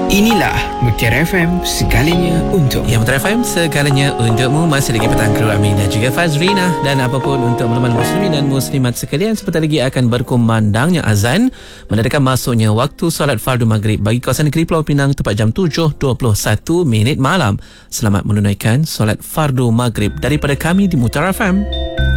Inilah Mutiara FM, segalanya untuk. Ya, Mutiara FM, segalanya untukmu. Masih lagi petang Kru Amin dan juga Fazrina. Dan apapun untuk teman-teman muslimin dan muslimat sekalian, sebentar lagi akan berkumandangnya azan, menandakan masuknya waktu solat fardu maghrib bagi kawasan negeri Pulau Pinang tepat jam 7.21 malam. Selamat menunaikan solat fardu maghrib daripada kami di Mutiara FM.